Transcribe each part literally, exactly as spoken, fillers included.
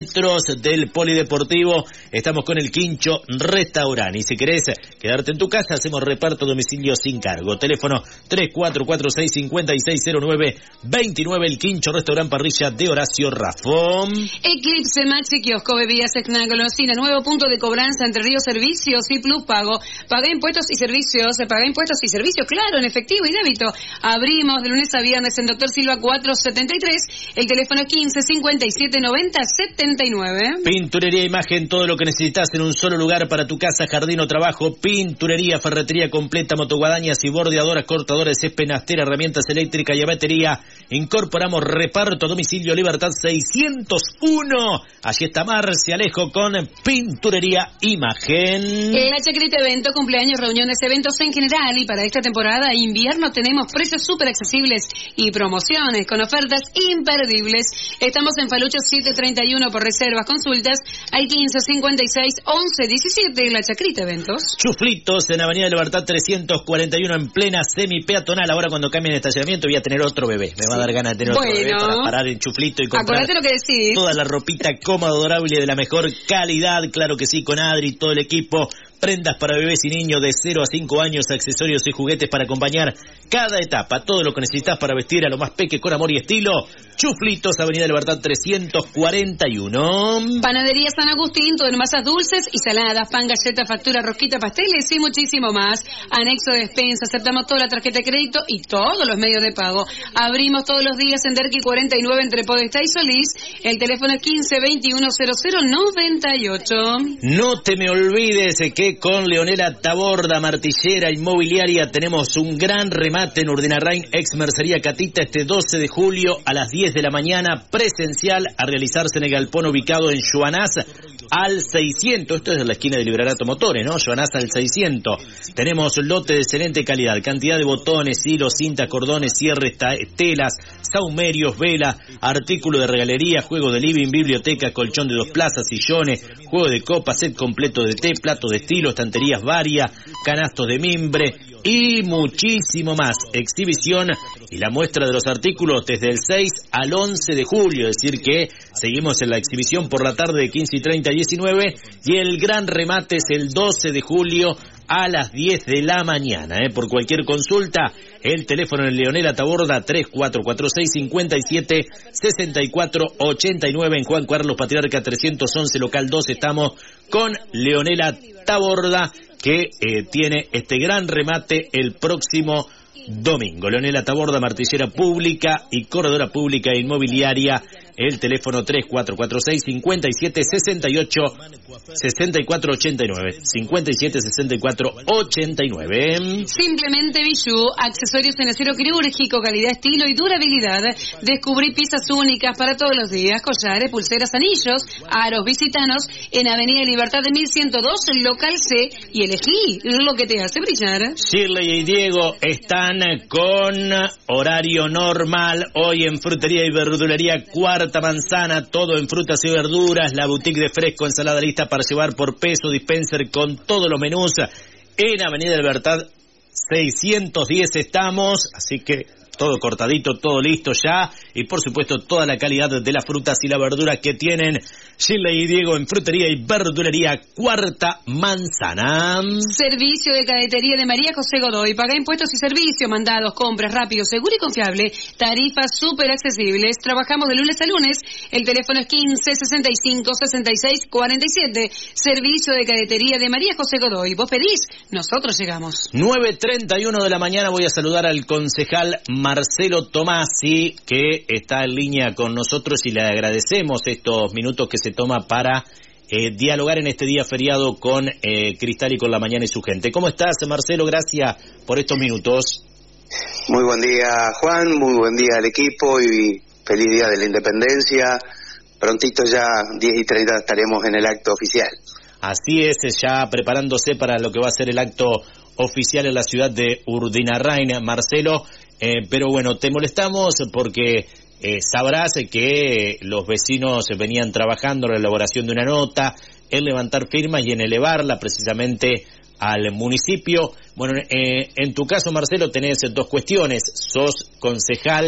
Del Polideportivo, estamos con el Quincho Restaurante, y si querés quedarte en tu casa, hacemos reparto domicilio sin cargo. Teléfono tres cuatro cuatro seis cinco seis cero nueve dos nueve, el Quincho Restaurante, parrilla de Horacio Rafón. Eclipse, Maxi Kiosco, bebidas, snack, golosina, nuevo punto de cobranza Entre Ríos Servicios y Plus Pago. Paga impuestos y servicios, paga impuestos y servicios, claro, en efectivo y débito. Abrimos de lunes a viernes en Doctor Silva cuatrocientos setenta y tres, el teléfono quince cincuenta y siete noventa setenta y nueve. Pinturería Imagen, todo lo que necesitas en un solo lugar para tu casa, jardín o trabajo. Pinturería, ferretería completa, motoguadañas y bordeadoras, cortadores, espenastera, herramientas eléctricas y a batería. Incorporamos reparto a domicilio Libertad seiscientos uno. Allí está Marcia Alejo con Pinturería Imagen. La Chacrita Evento, cumpleaños, reuniones, eventos en general, y para esta temporada invierno tenemos precios súper accesibles y promociones con ofertas imperdibles. Estamos en Falucho setecientos treinta y uno. Por reservas, consultas al quince cincuenta y seis once diecisiete. La Chacrita Eventos. Chuflitos en Avenida Libertad trescientos cuarenta y uno, en plena semi-peatonal. Ahora cuando cambien de estacionamiento voy a tener otro bebé. Me va a dar ganas de tener bueno, otro bebé para parar en Chuflito y comprar lo que decís. Toda la ropita cómoda, adorable, de la mejor calidad. Claro que sí, con Adri y todo el equipo. Prendas para bebés y niños de cero a cinco años, accesorios y juguetes para acompañar cada etapa. Todo lo que necesitas para vestir a lo más peque con amor y estilo. Chuflitos, Avenida Libertad trescientos cuarenta y uno. Panadería San Agustín, todo en masas dulces y saladas, pan, galleta, factura, rosquita, pasteles y muchísimo más. Anexo de despensa, aceptamos toda la tarjeta de crédito y todos los medios de pago. Abrimos todos los días en Derqui cuarenta y nueve entre Podestá y Solís. El teléfono es quince veintiuno cero cero noventa y ocho. No te me olvides que con Leonela Taborda, martillera inmobiliaria, tenemos un gran remate en Urdinarrain, ex Mercería Catita, este doce de julio a las diez de la mañana, presencial, a realizarse en el galpón ubicado en Joanás al seiscientos. Esto es en la esquina de Liberato Motores, ¿no? Joanás al seiscientos. Tenemos lote de excelente calidad, cantidad de botones, hilos, cintas, cordones, cierres, telas, saumerios, velas, artículos de regalería, juego de living, biblioteca, colchón de dos plazas, sillones, juego de copas, set completo de té, plato de estilo, estanterías varias, canastos de mimbre y muchísimo más. Exhibición y la muestra de los artículos desde el seis al once de julio, es decir que seguimos en la exhibición por la tarde de quince y treinta a diecinueve, y el gran remate es el doce de julio a las diez de la mañana. ¿eh? Por cualquier consulta, el teléfono en Leonela Taborda tres cuatro cuatro seis cinco siete seis cuatro ocho nueve, en Juan Carlos Patriarca trescientos once, local dos. Estamos con Leonela Taborda, que eh, tiene este gran remate el próximo domingo. Leonela Taborda, martillera pública y corredora pública e inmobiliaria. El teléfono tres cuatro cuatro seis cinco siete seis ocho seis cuatro ocho nueve, cinco siete seis cuatro ocho nueve. Simplemente Bijou, accesorios en acero quirúrgico, calidad, estilo y durabilidad. Descubrí piezas únicas para todos los días, collares, pulseras, anillos, aros. Visitanos en Avenida Libertad de mil ciento dos, el local C, y elegí lo que te hace brillar. Shirley y Diego están con horario normal hoy en Frutería y Verdulería Cuarta Manzana, todo en frutas y verduras, la boutique de fresco, ensalada lista para llevar por peso, dispenser con todos los menús en Avenida Libertad seiscientos diez estamos, así que todo cortadito, todo listo ya, y por supuesto toda la calidad de las frutas y la verdura que tienen Shirley y Diego en Frutería y Verdulería Cuarta Manzana. Servicio de cadetería de María José Godoy. Paga impuestos y servicios, mandados, compras, rápido, seguro y confiable. Tarifas súper accesibles. Trabajamos de lunes a lunes. El teléfono es quince sesenta y cinco sesenta y seis cuarenta y siete. Servicio de cadetería de María José Godoy. Vos pedís, nosotros llegamos. nueve treinta y uno de la mañana voy a saludar al concejal Marcelo Tomasi, que está en línea con nosotros, y le agradecemos estos minutos que se toma para eh, dialogar en este día feriado con eh, Cristal y con la mañana y su gente. ¿Cómo estás, Marcelo? Gracias por estos minutos. Muy buen día, Juan, muy buen día al equipo y feliz día de la Independencia. Prontito ya, diez y treinta, estaremos en el acto oficial. Así es, ya preparándose para lo que va a ser el acto oficial en la ciudad de Urdinarrain, Marcelo. Eh, pero bueno, te molestamos porque eh, sabrás que los vecinos venían trabajando en la elaboración de una nota, en levantar firmas y en elevarla precisamente al municipio. Bueno, eh, en tu caso, Marcelo, tenés dos cuestiones. Sos concejal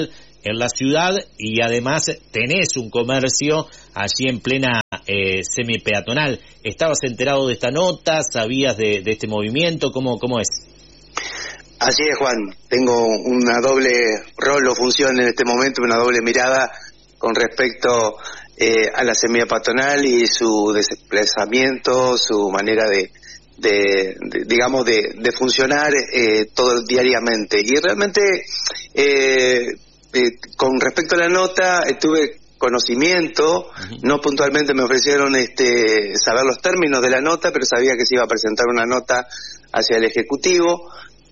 en la ciudad y además tenés un comercio allí en plena eh, semi-peatonal. ¿Estabas enterado de esta nota? ¿Sabías de, de este movimiento? ¿Cómo, cómo es? Así es, Juan. Tengo una doble rol o función en este momento, una doble mirada con respecto eh, a la semi-peatonal y su desplazamiento, su manera de, de, de digamos, de, de funcionar eh, todo diariamente. Y realmente, eh, eh, con respecto a la nota, eh, tuve conocimiento, uh-huh. No puntualmente me ofrecieron este saber los términos de la nota, pero sabía que se iba a presentar una nota hacia el Ejecutivo.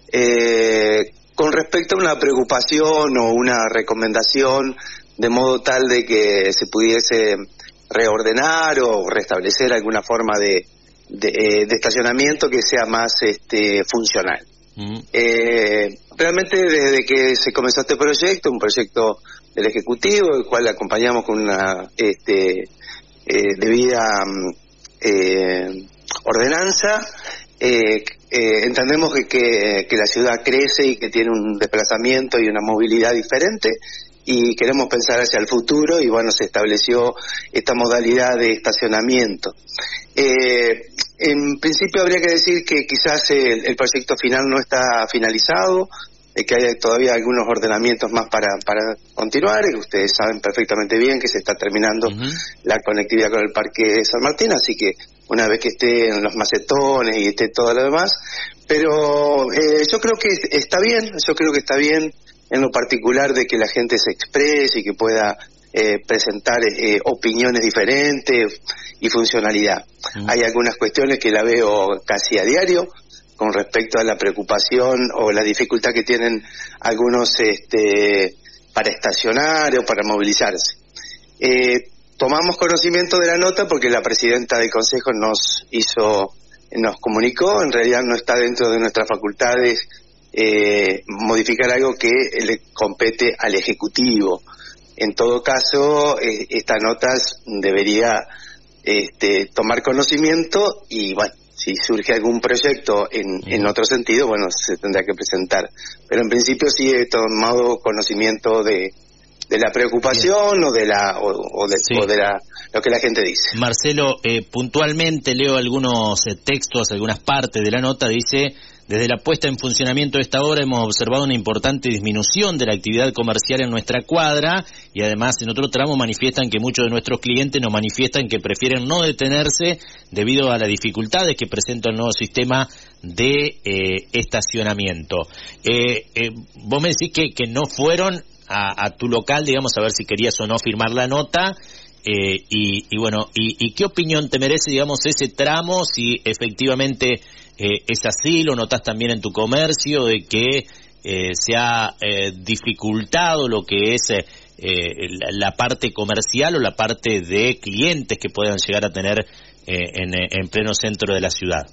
Eh, con respecto a una preocupación o una recomendación de modo tal de que se pudiese reordenar o restablecer alguna forma de, de, de estacionamiento que sea más este, funcional. Uh-huh. Eh, realmente desde que se comenzó este proyecto, un proyecto del Ejecutivo, el cual acompañamos con una este, eh, debida eh, ordenanza, eh, Eh, entendemos que, que, que la ciudad crece y que tiene un desplazamiento y una movilidad diferente y queremos pensar hacia el futuro y bueno, se estableció esta modalidad de estacionamiento. Eh, en principio habría que decir que quizás el, el proyecto final no está finalizado, eh, que hay todavía algunos ordenamientos más para, para continuar, y ustedes saben perfectamente bien que se está terminando uh-huh. la conectividad con el Parque de San Martín, así que una vez que esté en los macetones y esté todo lo demás, pero eh, yo creo que está bien, yo creo que está bien en lo particular de que la gente se exprese y que pueda eh, presentar eh, opiniones diferentes y funcionalidad. Mm. Hay algunas cuestiones que la veo casi a diario con respecto a la preocupación o la dificultad que tienen algunos este, para estacionar o para movilizarse. Eh, Tomamos conocimiento de la nota porque la presidenta del Consejo nos hizo, nos comunicó, en realidad no está dentro de nuestras facultades eh, modificar algo que le compete al Ejecutivo. En todo caso, eh, estas notas debería este, tomar conocimiento y bueno, si surge algún proyecto en, en otro sentido, bueno, se tendrá que presentar. Pero en principio sí he tomado conocimiento de de la preocupación Bien. o de la o, o, de, sí. o de la lo que la gente dice. Marcelo, eh, puntualmente leo algunos eh, textos, algunas partes de la nota, dice: desde la puesta en funcionamiento de esta obra hemos observado una importante disminución de la actividad comercial en nuestra cuadra y además en otro tramo manifiestan que muchos de nuestros clientes nos manifiestan que prefieren no detenerse debido a las dificultades que presenta el nuevo sistema de eh, estacionamiento. Eh, eh, vos me decís que, que no fueron A, a tu local, digamos, a ver si querías o no firmar la nota, eh, y, y bueno, y, y qué opinión te merece, digamos, ese tramo, si efectivamente eh, es así, lo notas también en tu comercio, de que eh, se ha eh, dificultado lo que es eh, la, la parte comercial o la parte de clientes que puedan llegar a tener eh, en, en pleno centro de la ciudad.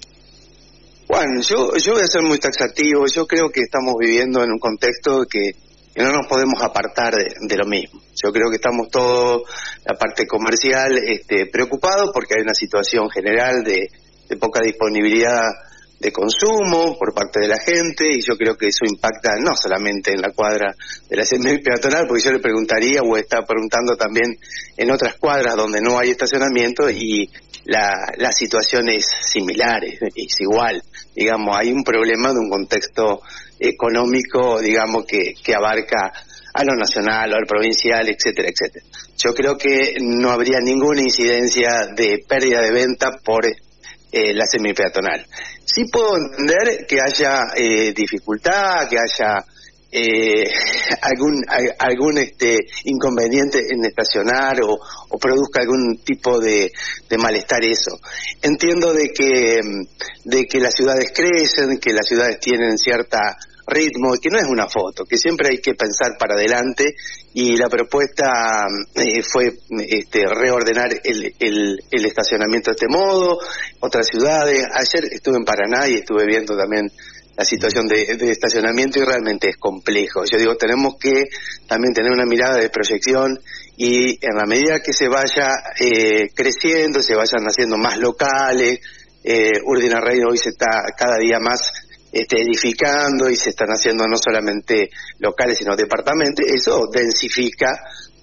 Juan, yo, yo voy a ser muy taxativo, yo creo que estamos viviendo en un contexto que que no nos podemos apartar de, de lo mismo. Yo creo que estamos todos, la parte comercial, este, preocupados porque hay una situación general de, de poca disponibilidad de consumo por parte de la gente, y yo creo que eso impacta no solamente en la cuadra de la semi-peatonal, porque yo le preguntaría o está preguntando también en otras cuadras donde no hay estacionamiento y la, la situación es similar, es, es igual. Digamos, hay un problema de un contexto económico, digamos, que, que abarca a lo nacional, a lo provincial, etcétera, etcétera. Yo creo que no habría ninguna incidencia de pérdida de venta por eh, la semi-peatonal. Sí puedo entender que haya eh, dificultad, que haya eh, algún algún este inconveniente en estacionar o, o produzca algún tipo de, de malestar eso. Entiendo de que de que las ciudades crecen, que las ciudades tienen cierta ritmo, que no es una foto, que siempre hay que pensar para adelante, y la propuesta eh, fue este, reordenar el, el, el estacionamiento de este modo. Otras ciudades, ayer estuve en Paraná y estuve viendo también la situación de, de estacionamiento y realmente es complejo. Yo digo, tenemos que también tener una mirada de proyección y en la medida que se vaya eh, creciendo, se vayan haciendo más locales, eh, Urdinarrain hoy se está cada día más este, edificando y se están haciendo no solamente locales sino departamentos, eso densifica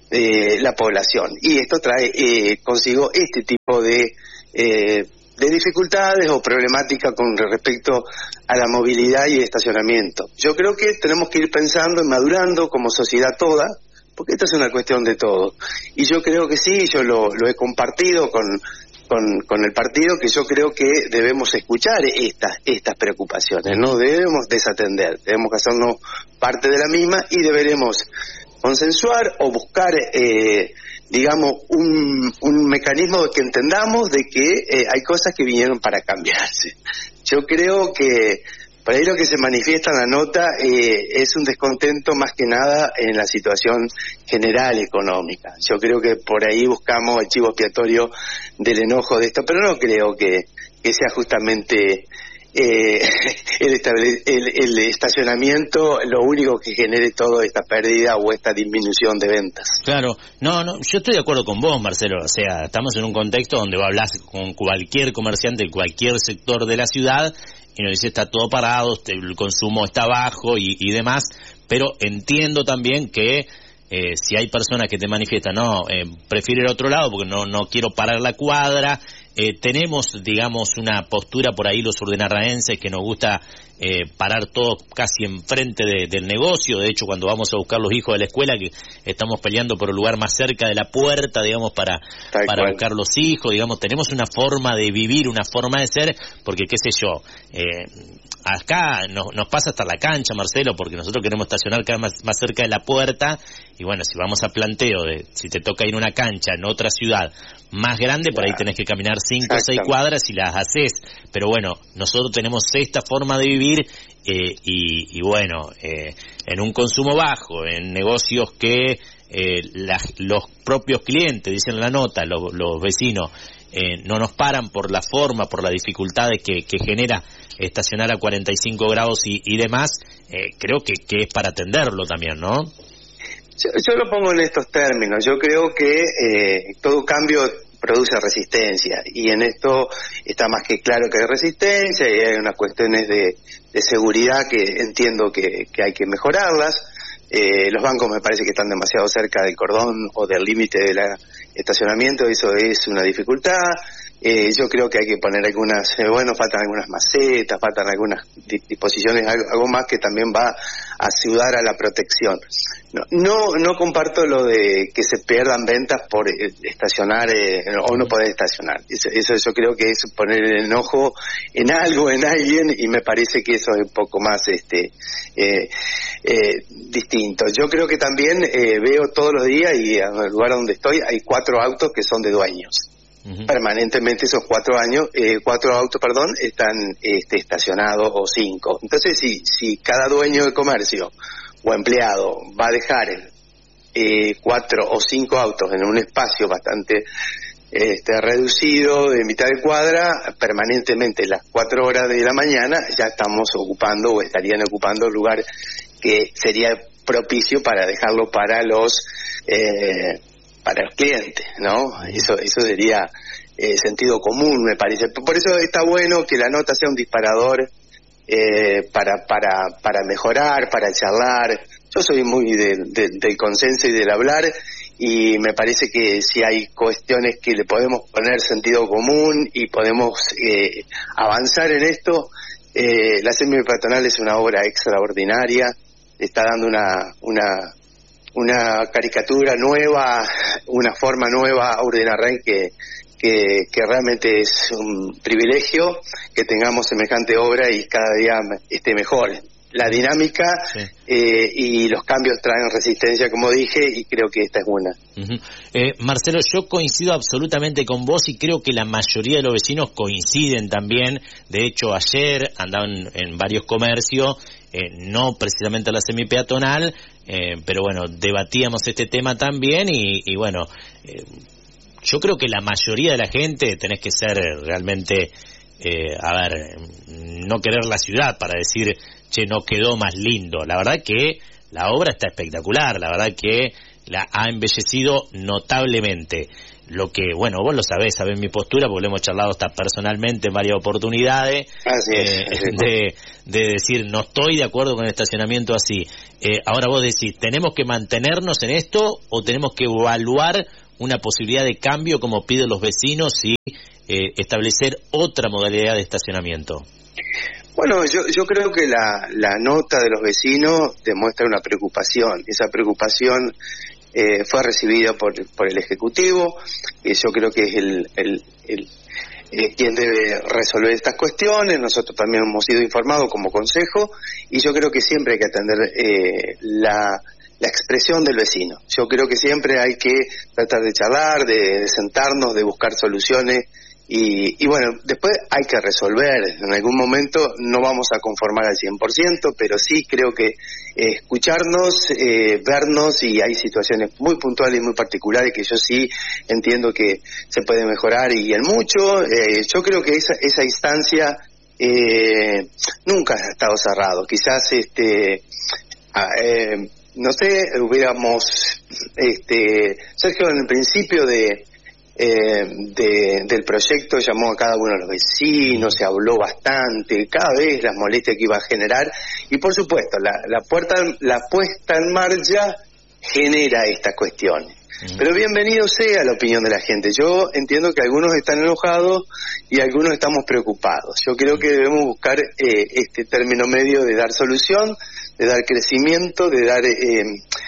eh, la población y esto trae eh, consigo este tipo de eh, de dificultades o problemáticas con respecto a la movilidad y el estacionamiento. Yo creo que tenemos que ir pensando y madurando como sociedad toda, porque esto es una cuestión de todo. Y yo creo que sí, yo lo, lo he compartido con, con, con el partido, que yo creo que debemos escuchar estas, estas preocupaciones, no debemos desatender, debemos hacernos parte de la misma y deberemos consensuar o buscar eh, digamos, un, un mecanismo que entendamos de que eh, hay cosas que vinieron para cambiarse. Yo creo que por ahí lo que se manifiesta en la nota eh, es un descontento más que nada en la situación general económica. Yo creo que por ahí buscamos el chivo expiatorio del enojo de esto, pero no creo que, que sea justamente Eh, el, estable, el, el estacionamiento lo único que genere toda esta pérdida o esta disminución de ventas. Claro, no, no, yo estoy de acuerdo con vos, Marcelo, o sea, estamos en un contexto donde hablas con cualquier comerciante de cualquier sector de la ciudad y nos dice está todo parado, el consumo está bajo y, y demás, pero entiendo también que eh, si hay personas que te manifiestan, no, eh, prefiero ir a otro lado porque no, no quiero parar la cuadra. Eh, tenemos, digamos, una postura por ahí los urdenarraenses que nos gusta eh, parar todo casi enfrente de, del negocio. De hecho, cuando vamos a buscar los hijos de la escuela, que estamos peleando por el lugar más cerca de la puerta, digamos, para, para buscar los hijos, digamos, tenemos una forma de vivir, una forma de ser, porque qué sé yo, eh, acá nos, nos pasa hasta la cancha, Marcelo, porque nosotros queremos estacionar cada vez más, más cerca de la puerta, y bueno, si vamos a planteo de si te toca ir a una cancha en otra ciudad más grande, por ahí tenés que caminar cinco o seis cuadras y las haces, pero bueno, nosotros tenemos esta forma de vivir eh, y, y bueno, eh, en un consumo bajo, en negocios que eh, la, los propios clientes, dicen en la nota, los, los vecinos, eh, no nos paran por la forma, por las dificultades que, que genera estacionar a cuarenta y cinco grados y, y demás, eh, creo que, que es para atenderlo también, ¿no? Yo, yo lo pongo en estos términos. Yo creo que eh, todo cambio produce resistencia y en esto está más que claro que hay resistencia y hay unas cuestiones de, de seguridad que entiendo que, que hay que mejorarlas. Eh, los bancos me parece que están demasiado cerca del cordón o del límite del estacionamiento, eso es una dificultad. Eh, yo creo que hay que poner algunas, eh, bueno, faltan algunas macetas, faltan algunas disposiciones, algo, algo más que también va a ayudar a la protección. No, no, no comparto lo de que se pierdan ventas por eh, estacionar eh, o no poder estacionar. Eso, eso yo creo que es poner el enojo en algo, en alguien, y me parece que eso es un poco más este eh, eh, distinto. Yo creo que también eh, veo todos los días, y en el lugar donde estoy hay cuatro autos que son de dueños. Uh-huh. Permanentemente esos cuatro años, eh, cuatro autos, perdón, están este, estacionados o cinco. Entonces, si, si cada dueño de comercio o empleado va a dejar eh, cuatro o cinco autos en un espacio bastante este, reducido de mitad de cuadra, permanentemente las cuatro horas de la mañana ya estamos ocupando o estarían ocupando el lugar que sería propicio para dejarlo para los eh, para los clientes, ¿no? Eso eso sería eh, sentido común, me parece. Por eso está bueno que la nota sea un disparador eh, para para para mejorar, para charlar. Yo soy muy de, de, del consenso y del hablar, y me parece que si hay cuestiones que le podemos poner sentido común y podemos eh, avanzar en esto, eh, la semipeatonal es una obra extraordinaria, está dando una una una caricatura nueva, una forma nueva a Urdenarrain que, que, que realmente es un privilegio que tengamos semejante obra y cada día esté mejor. La dinámica sí. eh, y los cambios traen resistencia, como dije, y creo que esta es una. Uh-huh. Eh, Marcelo, yo coincido absolutamente con vos y creo que la mayoría de los vecinos coinciden también. De hecho, ayer andaban en varios comercios, eh, no precisamente a la semipeatonal, eh, pero bueno, debatíamos este tema también y, y bueno, eh, yo creo que la mayoría de la gente tenés que ser realmente, eh, a ver, no querer la ciudad para decir, che, no quedó más lindo. La verdad que la obra está espectacular, la verdad que la ha embellecido notablemente. lo que, bueno, vos lo sabés, sabés mi postura, porque lo hemos charlado hasta personalmente en varias oportunidades, así es, eh, así es. de, de decir, no estoy de acuerdo con el estacionamiento así. Eh, ahora vos decís, ¿tenemos que mantenernos en esto o tenemos que evaluar una posibilidad de cambio como piden los vecinos y eh, establecer otra modalidad de estacionamiento? Bueno, yo, yo creo que la, la nota de los vecinos demuestra una preocupación. Esa preocupación eh, fue recibida por, por el Ejecutivo, y yo creo que es el, el, el eh, quien debe resolver estas cuestiones. Nosotros también hemos sido informados como consejo, y yo creo que siempre hay que atender eh, la, la expresión del vecino. Yo creo que siempre hay que tratar de charlar, de, de sentarnos, de buscar soluciones. Y, y bueno, después hay que resolver. En algún momento no vamos a conformar al cien por ciento, pero sí creo que eh, escucharnos, eh, vernos, y hay situaciones muy puntuales y muy particulares que yo sí entiendo que se puede mejorar y en mucho. Eh, yo creo que esa, esa instancia eh, nunca ha estado cerrado. Quizás, este, eh, no sé, hubiéramos, este, Sergio en el principio de Eh, de, del proyecto llamó a cada uno de los vecinos, se habló bastante, cada vez las molestias que iba a generar, y por supuesto la, la, puerta, la puesta en marcha genera estas cuestiones. Mm. Pero bienvenido sea la opinión de la gente. Yo entiendo que algunos están enojados y algunos estamos preocupados. Yo creo que debemos buscar eh, este término medio de dar solución, de dar crecimiento, de dar eh,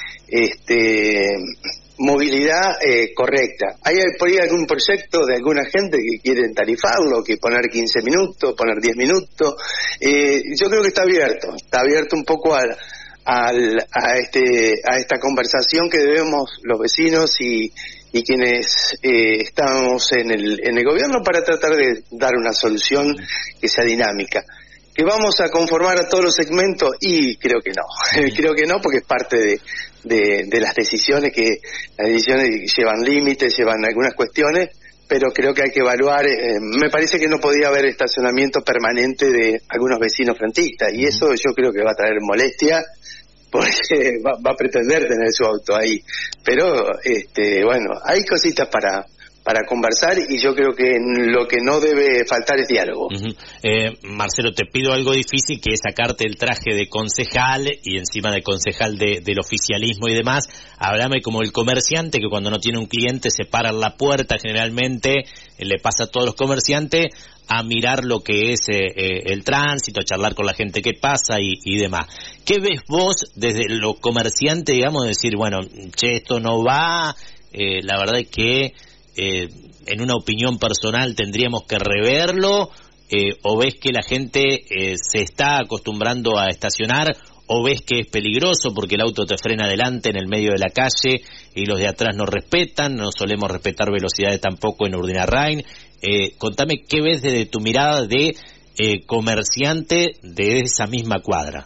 este movilidad eh, correcta. ¿Hay por ahí algún proyecto de alguna gente que quiere tarifarlo, que poner quince minutos, poner diez minutos? Eh, yo creo que está abierto, está abierto un poco al, al, a este a esta conversación que debemos los vecinos y, y quienes eh, estamos en el, en el gobierno para tratar de dar una solución que sea dinámica. ¿Que vamos a conformar a todos los segmentos? Y creo que no, creo que no, porque es parte de, de, de las decisiones, que las decisiones llevan límites, llevan algunas cuestiones, pero creo que hay que evaluar. Eh, me parece que no podía haber estacionamiento permanente de algunos vecinos frentistas, y eso yo creo que va a traer molestia, porque va, va a pretender tener su auto ahí. Pero, este, bueno, hay cositas para... para conversar, y yo creo que lo que no debe faltar es diálogo. Uh-huh. Eh, Marcelo, te pido algo difícil, que es sacarte el traje de concejal y encima de concejal de, del oficialismo y demás. Háblame como el comerciante que cuando no tiene un cliente se para en la puerta, generalmente eh, le pasa a todos los comerciantes, a mirar lo que es eh, eh, el tránsito, a charlar con la gente que pasa y, y demás. ¿Qué ves vos desde lo comerciante, digamos, de decir, bueno, che, esto no va, eh, la verdad es que Eh, en una opinión personal tendríamos que reverlo, eh, o ves que la gente eh, se está acostumbrando a estacionar, o ves que es peligroso porque el auto te frena adelante en el medio de la calle y los de atrás no respetan, no solemos respetar velocidades tampoco en Urdinarrain? Eh, contame qué ves desde tu mirada de eh, comerciante de esa misma cuadra.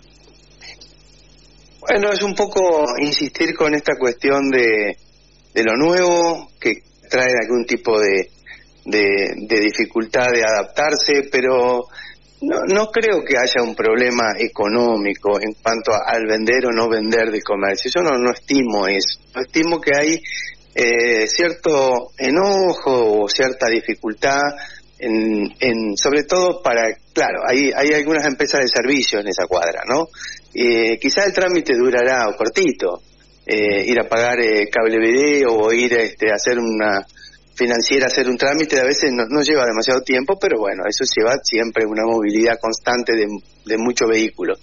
Bueno, es un poco insistir con esta cuestión de, de lo nuevo, que trae algún tipo de, de, de dificultad de adaptarse, pero no, no creo que haya un problema económico en cuanto a, al vender o no vender de comercio. Yo no, no estimo eso. No estimo que hay eh, cierto enojo o cierta dificultad, en, en sobre todo para, claro, hay, hay algunas empresas de servicio en esa cuadra, ¿no? Eh, quizás el trámite durará cortito. Eh, ir a pagar eh, cable video o ir este, a hacer una financiera, hacer un trámite, a veces no, no lleva demasiado tiempo, pero bueno, eso lleva siempre una movilidad constante de, de muchos vehículos.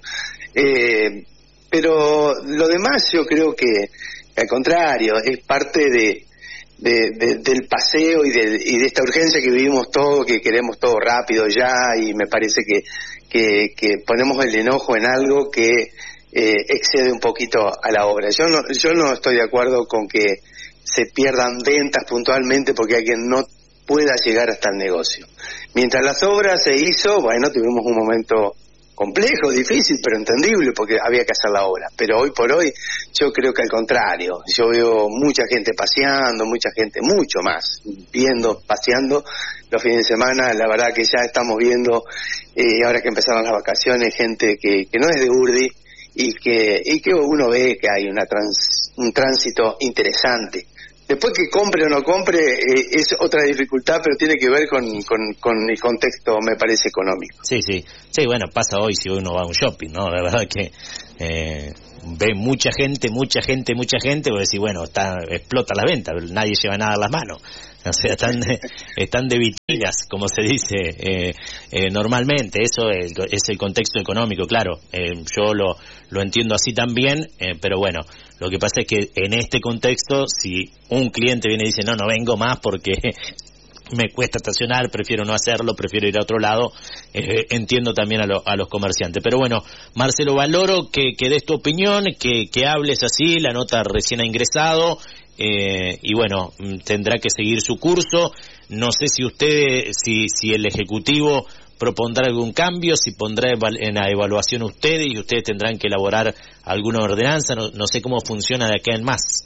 Eh, pero lo demás yo creo que, que al contrario, es parte de, de, de del paseo y de, y de esta urgencia que vivimos todos, que queremos todo rápido ya, y me parece que, que, que ponemos el enojo en algo que Eh, excede un poquito a la obra. Yo no, yo no estoy de acuerdo con que se pierdan ventas puntualmente porque alguien no pueda llegar hasta el negocio. Mientras las obras se hizo, bueno, tuvimos un momento complejo, difícil, pero entendible porque había que hacer la obra. Pero hoy por hoy yo creo que al contrario, yo veo mucha gente paseando, mucha gente, mucho más, viendo, paseando los fines de semana. La verdad que ya estamos viendo, eh, ahora que empezaron las vacaciones, gente que, que no es de Urdi, y que y que uno ve que hay una trans, un tránsito interesante Después que compre o no compre eh, es otra dificultad, pero tiene que ver con, con, con el contexto, me parece, económico. Sí, sí, sí, bueno, pasa hoy si uno va a un shopping, ¿no? La verdad que eh, ve mucha gente, mucha gente, mucha gente, vos decís, bueno, está, explota la venta, nadie lleva nada en las manos. O sea, están de, están de vitrinas, como se dice eh, eh, normalmente. Eso es, es el contexto económico, claro. Eh, yo lo, lo entiendo así también, eh, pero bueno, lo que pasa es que en este contexto, si un cliente viene y dice, no, no vengo más porque me cuesta estacionar, prefiero no hacerlo, prefiero ir a otro lado, eh, entiendo también a, lo, a los comerciantes. Pero bueno, Marcelo, valoro que, que des tu opinión, que, que hables así, la nota recién ha ingresado, eh, y bueno, tendrá que seguir su curso. No sé si usted, si, si el Ejecutivo propondrá algún cambio, si pondrá en la evaluación ustedes y ustedes tendrán que elaborar alguna ordenanza, no, no sé cómo funciona de acá en más.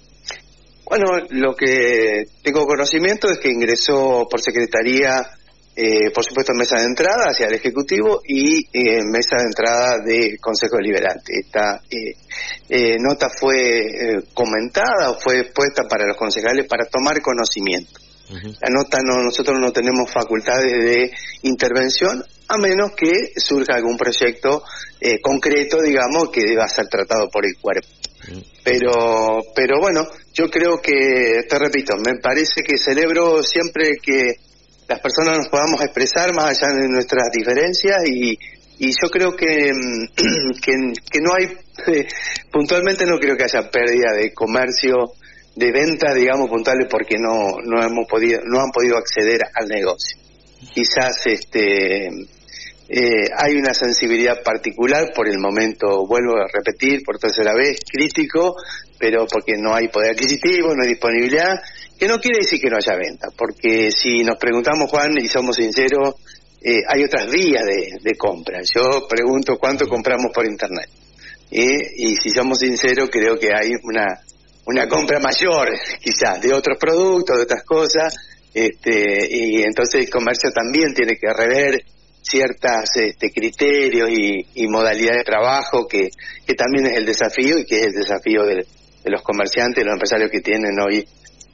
Bueno, lo que tengo conocimiento es que ingresó por secretaría, eh, por supuesto, mesa de entrada hacia el Ejecutivo y eh, mesa de entrada de Consejo Deliberante. Esta eh, eh, nota fue eh, comentada o fue puesta para los concejales para tomar conocimiento. Uh-huh. La nota, no, nosotros no tenemos facultades de intervención, a menos que surja algún proyecto eh, concreto, digamos, que deba ser tratado por el cuerpo. Pero, pero bueno, yo creo que, te repito, me parece que celebro siempre que las personas nos podamos expresar más allá de nuestras diferencias y, y yo creo que, que, que no hay, eh, puntualmente no creo que haya pérdida de comercio, de ventas, digamos, puntuales porque no, no hemos podido, no han podido acceder al negocio. Quizás, este, Eh, hay una sensibilidad particular por el momento, vuelvo a repetir por tercera vez, crítico, pero porque no hay poder adquisitivo, no hay disponibilidad, que no quiere decir que no haya venta, porque si nos preguntamos, Juan, y somos sinceros, eh, hay otras vías de, de compra. Yo pregunto cuánto compramos por internet, ¿eh? Y si somos sinceros, creo que hay una una compra mayor, quizás, de otros productos, de otras cosas, este, y entonces el comercio también tiene que rever ciertas este, criterios y, y modalidades de trabajo que, que también es el desafío y que es el desafío de, de los comerciantes, los empresarios que tienen hoy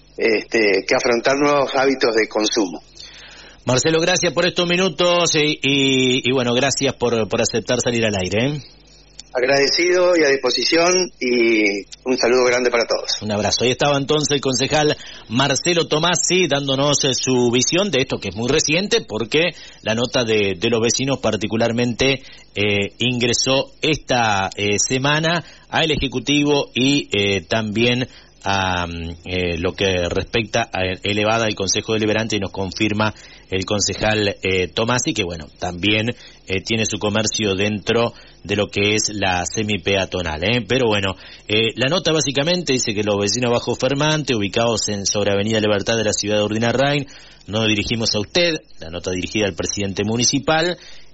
este, que afrontar nuevos hábitos de consumo. Marcelo, gracias por estos minutos y, y, y bueno, gracias por, por aceptar salir al aire, ¿eh? Agradecido y a disposición y un saludo grande para todos. Un abrazo. Ahí estaba entonces el concejal Marcelo Tomasi dándonos su visión de esto que es muy reciente porque la nota de, de los vecinos particularmente eh, ingresó esta eh, semana al Ejecutivo y eh, también a eh, lo que respecta a elevada al Consejo Deliberante y nos confirma el concejal eh, Tomasi que bueno, también eh, tiene su comercio dentro de lo que es la semi-peatonal, ¿eh? Pero bueno, eh, la nota básicamente dice que los vecinos Bajo Fermante, ubicados en sobre Avenida Libertad de la ciudad de Urdinarrain, nos dirigimos a usted, la nota dirigida al presidente municipal,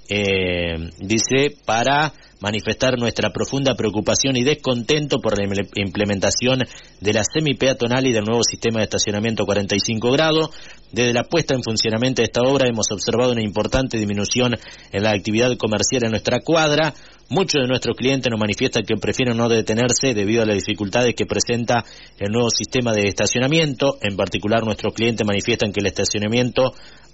eh, dice, para manifestar nuestra profunda preocupación y descontento por la implementación de la semi-peatonal y del nuevo sistema de estacionamiento cuarenta y cinco grados. Desde la puesta en funcionamiento de esta obra hemos observado una importante disminución en la actividad comercial en nuestra cuadra. Muchos de nuestros clientes nos manifiestan que prefieren no detenerse debido a las dificultades que presenta el nuevo sistema de estacionamiento. En particular, nuestros clientes manifiestan que el estacionamiento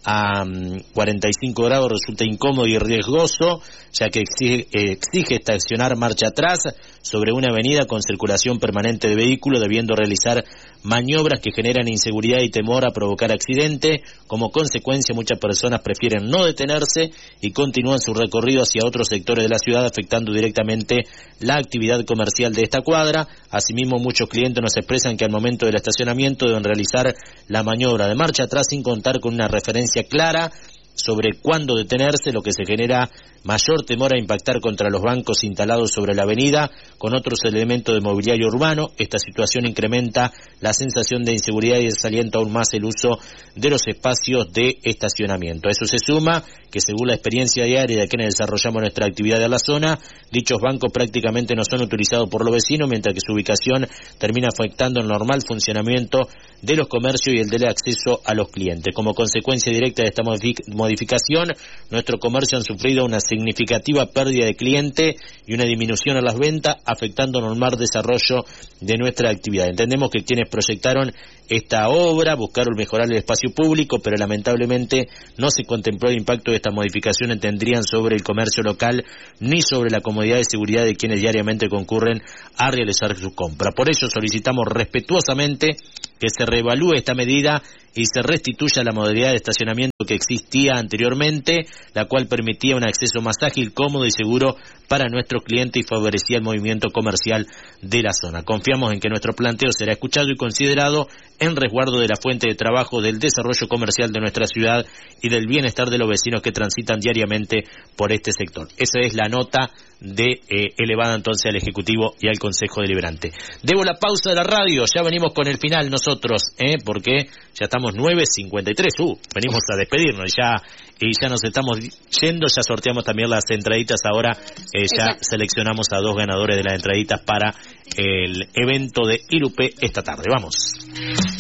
a cuarenta y cinco grados resulta incómodo y riesgoso, ya que exige, exige estacionar marcha atrás sobre una avenida con circulación permanente de vehículos, debiendo realizar maniobras que generan inseguridad y temor a provocar accidentes. Como consecuencia, muchas personas prefieren no detenerse y continúan su recorrido hacia otros sectores de la ciudad, afectando directamente la actividad comercial de esta cuadra. Asimismo, muchos clientes nos expresan que al momento del estacionamiento deben realizar la maniobra de marcha atrás sin contar con una referencia clara sobre cuándo detenerse, lo que se genera mayor temor a impactar contra los bancos instalados sobre la avenida con otros elementos de mobiliario urbano. Esta situación incrementa la sensación de inseguridad y desalienta aún más el uso de los espacios de estacionamiento. A eso se suma que, según la experiencia diaria de quienes desarrollamos nuestra actividad en la zona, dichos bancos prácticamente no son utilizados por los vecinos, mientras que su ubicación termina afectando el normal funcionamiento de los comercios y el del acceso a los clientes. Como consecuencia directa de esta modificación modificación, nuestro comercio han sufrido una significativa pérdida de cliente y una disminución en las ventas, afectando el normal desarrollo de nuestra actividad. Entendemos que quienes proyectaron esta obra buscaron mejorar el espacio público, pero lamentablemente no se contempló el impacto de esta modificación tendrían sobre el comercio local ni sobre la comodidad y seguridad de quienes diariamente concurren a realizar sus compras. Por ello solicitamos respetuosamente que se reevalúe esta medida y se restituya la modalidad de estacionamiento que existía anteriormente, la cual permitía un acceso más ágil, cómodo y seguro para nuestros clientes y favorecía el movimiento comercial de la zona. Confiamos en que nuestro planteo será escuchado y considerado en resguardo de la fuente de trabajo, del desarrollo comercial de nuestra ciudad y del bienestar de los vecinos que transitan diariamente por este sector. Esa es la nota de eh, elevada entonces al Ejecutivo y al Consejo Deliberante. Debo la pausa de la radio, ya venimos con el final nosotros, ¿eh? porque ya estamos nueve cincuenta y tres, uh, venimos a despedirnos ya y ya nos estamos yendo, ya sorteamos también las entraditas, ahora eh, ya Exacto. seleccionamos a dos ganadores de las entraditas para el evento de Ilupe esta tarde. Vamos.